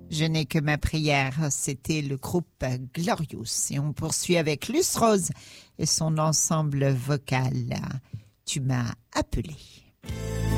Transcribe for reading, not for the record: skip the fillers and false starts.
Je n'ai que ma prière. C'était le groupe Glorious. Et on poursuit avec Luce Rose et son ensemble vocal. Tu m'as appelé.